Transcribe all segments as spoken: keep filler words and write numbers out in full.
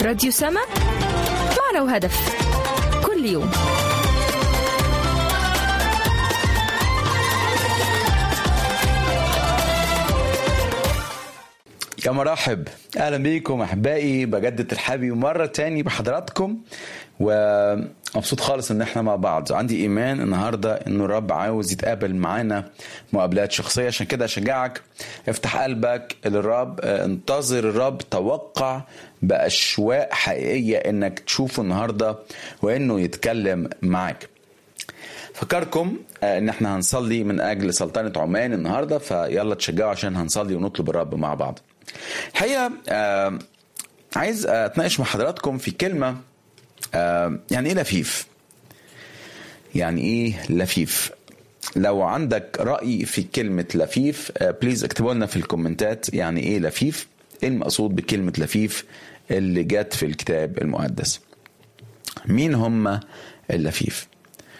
راديو سما، معنى وهدف، كل يوم. يا مرحب، اهلا بيكم احبائي، بجدد ترحابي مرة تاني بحضراتكم، ومبسوط خالص ان احنا مع بعض. عندي ايمان النهاردة انه الرب عاوز يتقابل معانا مقابلات شخصية، عشان كده اشجعك افتح قلبك للرب، انتظر الرب، توقع باشواق حقيقية انك تشوفه النهاردة وانه يتكلم معاك. فكركم ان احنا هنصلي من اجل سلطنة عمان النهاردة، فيلا تشجعوا عشان هنصلي ونطلب الرب مع بعض. الحقيقة آه عايز اتناقش مع حضراتكم في كلمة، آه يعني ايه لفيف؟ يعني ايه لفيف؟ لو عندك رأي في كلمة لفيف آه بليز اكتبوا لنا في الكومنتات يعني ايه لفيف، ايه المقصود بكلمة لفيف اللي جت في الكتاب المقدس. مين هم اللفيف؟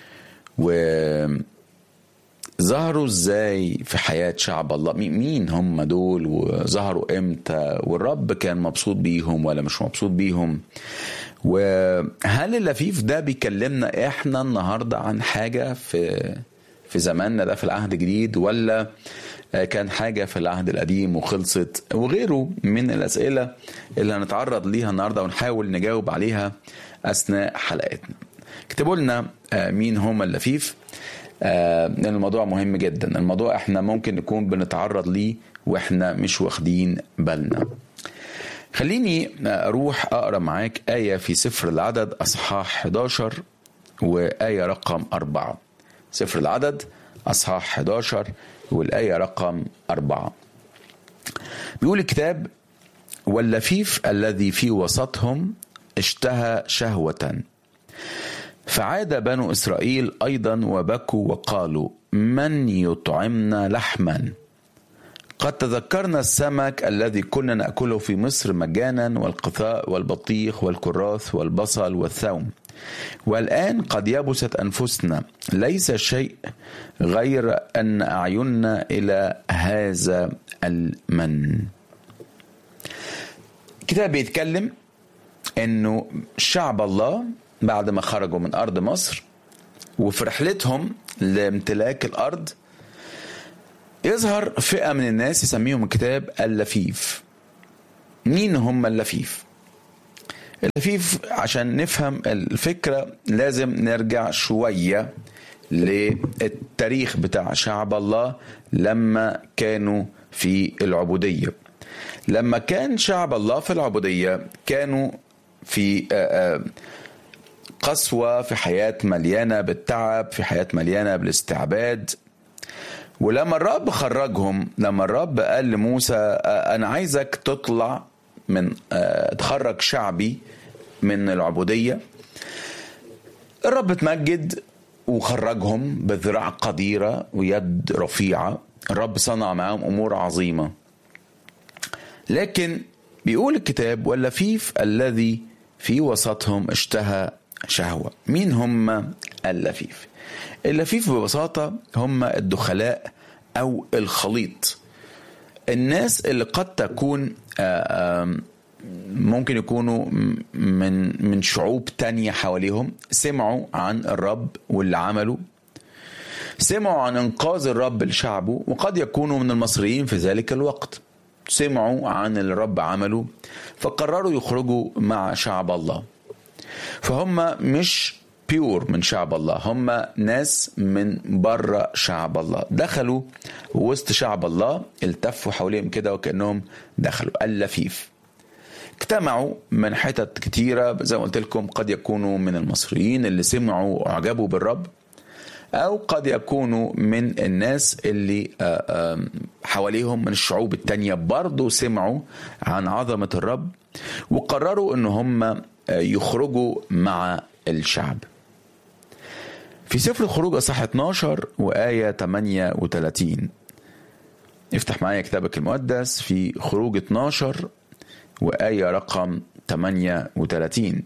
و ظهروا ازاي في حياة شعب الله؟ مين هم دول وظهروا امتى؟ والرب كان مبسوط بيهم ولا مش مبسوط بيهم؟ وهل اللفيف ده بيكلمنا احنا النهاردة عن حاجة في في زماننا ده في العهد الجديد، ولا كان حاجة في العهد القديم وخلصت؟ وغيره من الأسئلة اللي هنتعرض ليها النهاردة ونحاول نجاوب عليها أثناء حلقتنا. اكتبوا لنا مين هم اللفيف، لأن آه الموضوع مهم جدا. الموضوع احنا ممكن نكون بنتعرض ليه واحنا مش واخدين بالنا. خليني اروح اقرأ معاك آية في سفر العدد اصحاح احد عشر وآية رقم أربعة. سفر العدد اصحاح احد عشر والآية رقم أربعة. بيقول الكتاب: واللفيف الذي في وسطهم اشتهى شهوة، فعاد بنو إسرائيل أيضا وبكوا وقالوا: من يطعمنا لحما؟ قد تذكرنا السمك الذي كنا نأكله في مصر مجانا، والقثاء والبطيخ والكراث والبصل والثوم، والآن قد يبست أنفسنا، ليس شيء غير أن أعيننا إلى هذا المن. كتاب بيتكلم أنه شعب الله بعد ما خرجوا من أرض مصر وفي رحلتهم لامتلاك الأرض يظهر فئة من الناس يسميهم الكتاب اللفيف. مين هم اللفيف؟ اللفيف عشان نفهم الفكرة لازم نرجع شوية للتاريخ بتاع شعب الله لما كانوا في العبودية. لما كان شعب الله في العبودية كانوا في آآ قسوة، في حياة مليانة بالتعب، في حياة مليانة بالاستعباد. ولما الرب خرجهم، لما الرب قال لموسى أنا عايزك تطلع من تخرج شعبي من العبودية، الرب تمجد وخرجهم بذراع قديرة ويد رفيعة. الرب صنع معهم أمور عظيمة. لكن بيقول الكتاب: واللفيف الذي في وسطهم اشتهى شهوة. مين هم اللفيف؟ اللفيف ببساطة هم الدخلاء أو الخليط، الناس اللي قد تكون ممكن يكونوا من من شعوب تانية حواليهم، سمعوا عن الرب واللي عمله، سمعوا عن انقاذ الرب لشعبه، وقد يكونوا من المصريين في ذلك الوقت، سمعوا عن اللي الرب عمله فقرروا يخرجوا مع شعب الله. فهم مش بيور من شعب الله، هم ناس من بره شعب الله، دخلوا وسط شعب الله، التفوا حواليهم كده وكأنهم دخلوا. اللفيف اجتمعوا من حتت كتيرة زي ما قلت لكم، قد يكونوا من المصريين اللي سمعوا وعجبوا بالرب، أو قد يكونوا من الناس اللي حواليهم من الشعوب التانية برضو سمعوا عن عظمة الرب وقرروا ان هم يخرجوا مع الشعب. في سفر الخروج اصحاح اتناشر وآية ثمانية وثلاثين. افتح معايا كتابك المقدس في خروج اتناشر وآية رقم ثمانية وثلاثين.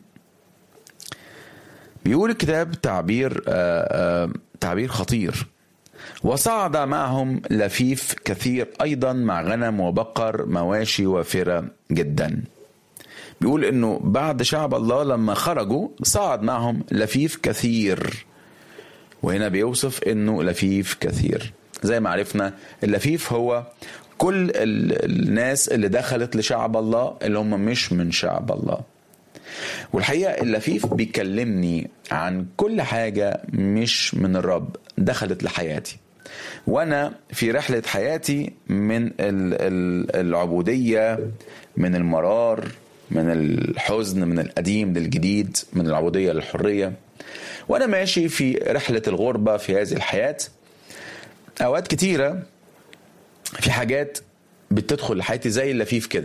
بيقول الكتاب تعبير آآ آآ تعبير خطير: وصعد معهم لفيف كثير أيضا مع غنم وبقر مواشي وافرة جدا. بيقول انه بعد شعب الله لما خرجوا صعد معهم لفيف كثير، وهنا بيوصف انه لفيف كثير. زي ما عرفنا اللفيف هو كل الناس اللي دخلت لشعب الله اللي هم مش من شعب الله. والحقيقة اللفيف بيكلمني عن كل حاجة مش من الرب دخلت لحياتي، وانا في رحلة حياتي من العبودية، من المرار، من الحزن، من القديم للجديد، من العبودية للحرية، وانا ماشي في رحلة الغربة في هذه الحياة. اوقات كتيرة في حاجات بتدخل لحياتي زي اللفيف كده،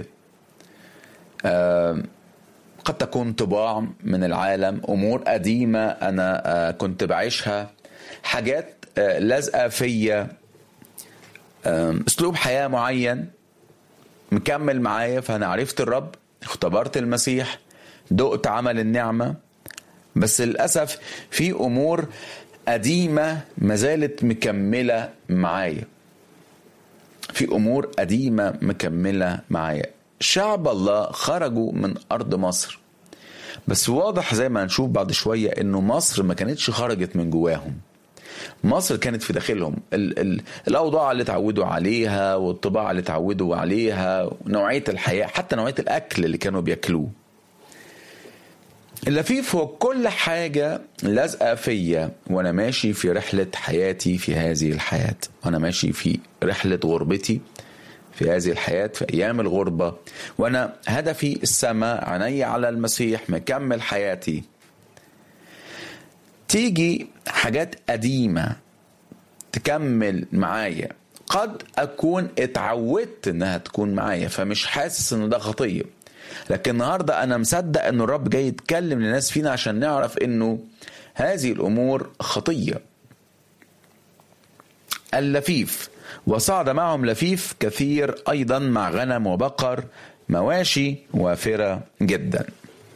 آه قد تكون طباع من العالم، امور قديمة انا آه كنت بعيشها، حاجات آه لازقة فيا، آه اسلوب حياة معين مكمل معايا. فانا عرفت الرب، اختبرت المسيح، دقت عمل النعمة، بس للأسف في أمور قديمة ما زالت مكملة معايا، في أمور قديمة مكملة معايا. شعب الله خرجوا من أرض مصر، بس واضح زي ما هنشوف بعد شوية إنه مصر ما كانتش خرجت من جواهم، مصر كانت في داخلهم. ال ال الأوضاع اللي تعودوا عليها والطباع اللي تعودوا عليها ونوعية الحياة، حتى نوعية الأكل اللي كانوا بيأكلوه. اللفيف هو كل حاجة لازقة فيا وأنا ماشي في رحلة حياتي في هذه الحياة، وأنا ماشي في رحلة غربتي في هذه الحياة، في أيام الغربة، وأنا هدفي السماء، عيني على المسيح، مكمل حياتي. تيجي حاجات قديمة تكمل معايا، قد أكون اتعودت إنها تكون معايا فمش حاسس إنه ده خطية، لكن النهاردة أنا مصدق إنه الرب جاي يتكلم للناس فينا عشان نعرف إنه هذه الأمور خطية. اللفيف، وصعد معهم لفيف كثير أيضا مع غنم وبقر، مواشي وافرة جدا.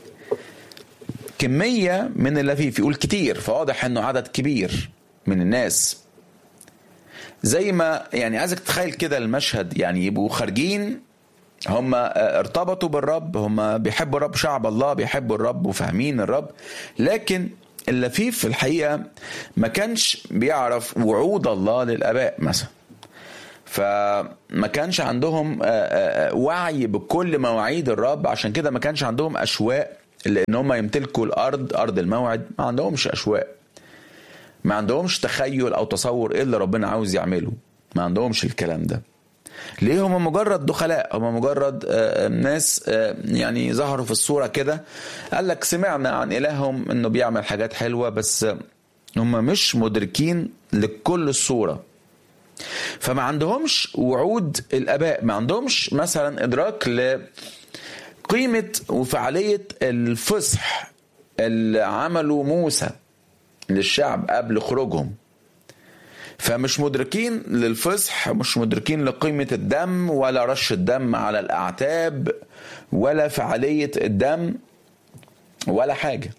كمية من اللفيف، يقول كتير، فواضح إنه عدد كبير من الناس. زي ما يعني عايزك تتخيل كده المشهد، يعني يبقوا خارجين، هم ارتبطوا بالرب، هم بيحبوا الرب، شعب الله بيحبوا الرب وفاهمين الرب، لكن اللفيف في الحقيقة ما كانش بيعرف وعود الله للآباء مثلا، فما كانش عندهم وعي بكل مواعيد الرب، عشان كده ما كانش عندهم أشواق لأن هم يمتلكوا الأرض، أرض الموعد. ما عندهمش أشواق، ما عندهمش تخيل أو تصور إيه اللي ربنا عاوز يعمله، ما عندهمش الكلام ده. ليه؟ هم مجرد دخلاء، هم مجرد ناس يعني ظهروا في الصورة كده، قال لك سمعنا عن إلههم إنه بيعمل حاجات حلوة، بس هم مش مدركين لكل الصورة، فما عندهمش وعود الآباء، ما عندهمش مثلا إدراك لقيمة وفعالية الفصح اللي عملوا موسى للشعب قبل خروجهم، فمش مدركين للفصح، مش مدركين لقيمة الدم ولا رش الدم على الأعتاب ولا فعالية الدم ولا حاجة.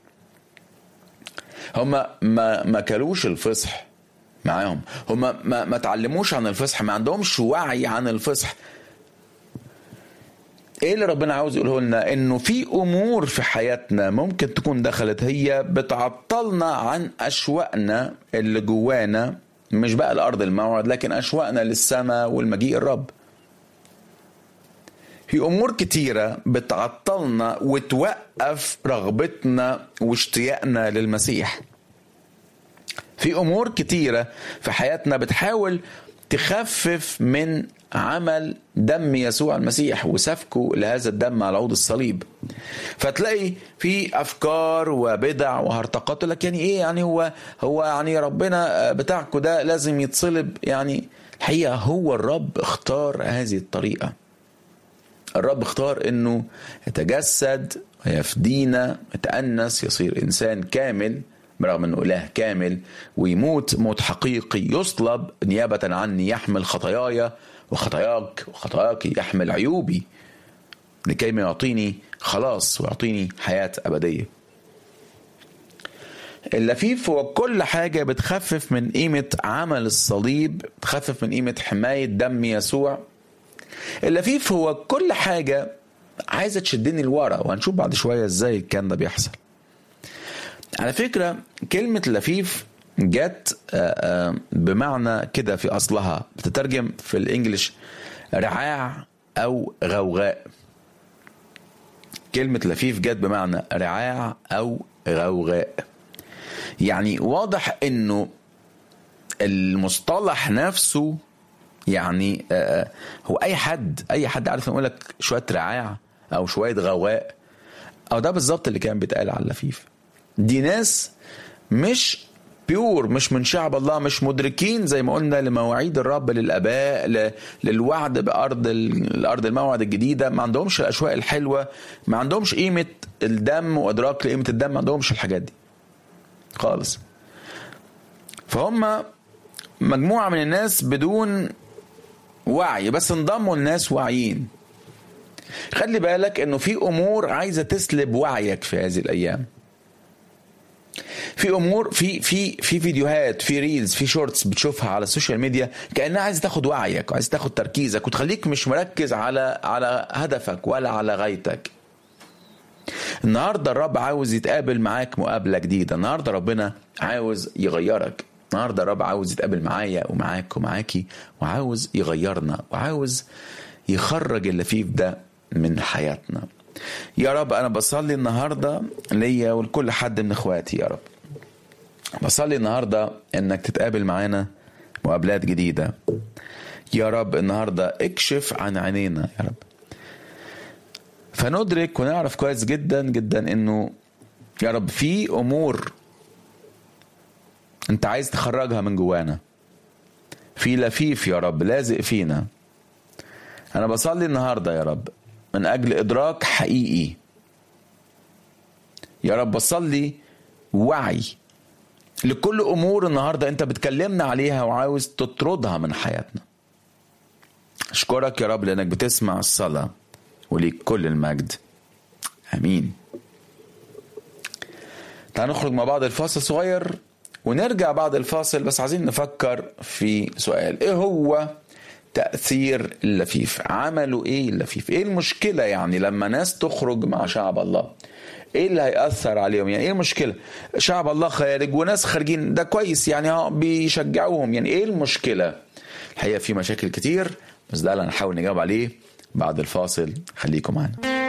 هم ما ما كلوش الفصح معاهم، هم ما ما تعلموش عن الفصح، ما عندهمش وعي عن الفصح. ايه اللي ربنا عاوز يقوله لنا؟ انه في امور في حياتنا ممكن تكون دخلت هي بتعطلنا عن اشواقنا اللي جوانا، مش بقى الأرض الموعد، لكن أشواقنا للسماء والمجيء الرب. في أمور كتيرة بتعطلنا وتوقف رغبتنا واشتياقنا للمسيح. في أمور كتيرة في حياتنا بتحاول تخفف من عمل دم يسوع المسيح وسفكه لهذا الدم على عود الصليب. فتلاقي في أفكار وبدع وهرطقات لك، يعني إيه يعني هو هو يعني ربنا بتاعكم ده لازم يتصلب؟ يعني الحقيقة هو الرب اختار هذه الطريقة، الرب اختار إنه يتجسد ويفدينا، يتأنس، يصير إنسان كامل برغم أنه إله كامل، ويموت موت حقيقي، يصلب نيابة عني، يحمل خطاياي وخطاياك وخطاياك، يحمل عيوبي لكي ما يعطيني خلاص ويعطيني حياة أبدية. اللفيف هو كل حاجة بتخفف من قيمة عمل الصليب، بتخفف من قيمة حماية دم يسوع. اللفيف هو كل حاجة عايزة تشدني لورا، وهنشوف بعد شوية ازاي كان ده بيحصل. على فكرة كلمة لفيف جت بمعنى كده في أصلها، بتترجم في الإنجليش رعاع أو غوغاء. كلمة لفيف جت بمعنى رعاع أو غوغاء. يعني واضح إنه المصطلح نفسه يعني هو أي حد أي حد عارف يقول لك شوية رعاع أو شوية غوغاء، أو ده بالظبط اللي كان بيتقال على اللفيف. دي ناس مش بيور، مش من شعب الله، مش مدركين زي ما قلنا لمواعيد الرب للآباء، للوعد بأرض الأرض الموعد الجديدة. ما عندهمش الأشواق الحلوة، ما عندهمش قيمة الدم وإدراك لقيمة الدم، ما عندهمش الحاجات دي خالص. فهم مجموعة من الناس بدون وعي، بس انضموا الناس واعيين. خلي بالك انه في امور عايزة تسلب وعيك في هذه الايام. في امور في في في فيديوهات، في ريلز، في شورتس بتشوفها على السوشيال ميديا كأنها عايزة تاخد وعيك وعايزة تاخد تركيزك وتخليك مش مركز على على هدفك ولا على غايتك. النهاردة الرب عاوز يتقابل معاك مقابلة جديدة. النهاردة ربنا عاوز يغيرك. النهاردة الرب عاوز يتقابل معايا ومعاك ومعاكي، وعاوز يغيرنا، وعاوز يخرج اللفيف ده من حياتنا. يا رب أنا بصلي النهاردة ليا ولكل حد من إخواتي. يا رب بصلي النهاردة إنك تتقابل معانا مقابلات جديدة. يا رب النهاردة اكشف عن عينينا يا رب، فندرك ونعرف كويس جدا جدا إنه يا رب في أمور أنت عايز تخرجها من جوانا، في لفيف يا رب لازق فينا. أنا بصلي النهاردة يا رب من أجل إدراك حقيقي. يا رب بصلي وعي لكل أمور النهاردة أنت بتكلمنا عليها وعاوز تطردها من حياتنا. أشكرك يا رب لأنك بتسمع الصلاة، وليك كل المجد. آمين. تعال نخرج مع بعض الفاصل صغير ونرجع بعد الفاصل، بس عايزين نفكر في سؤال: إيه هو تأثير اللفيف؟ عملوا ايه اللفيف؟ ايه المشكلة يعني لما ناس تخرج مع شعب الله؟ ايه اللي هيأثر عليهم؟ يعني ايه المشكلة؟ شعب الله خارج وناس خارجين، ده كويس يعني بيشجعوهم، يعني ايه المشكلة؟ الحقيقة في مشاكل كتير، بس ده اللي هنحاول نجاوب عليه بعد الفاصل. خليكم معنا.